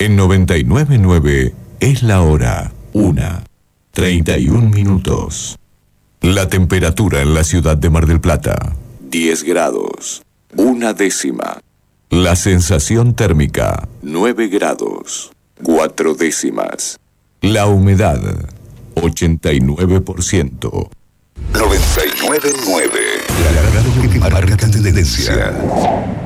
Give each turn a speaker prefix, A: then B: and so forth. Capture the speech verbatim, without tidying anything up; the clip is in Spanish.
A: En noventa y nueve punto nueve es la hora una, treinta y un minutos. La temperatura en la ciudad de Mar del Plata, diez grados, una décima. La sensación térmica, nueve grados, cuatro décimas. La humedad, ochenta y nueve por ciento.
B: noventa y nueve punto nueve. La radio que marca tendencia.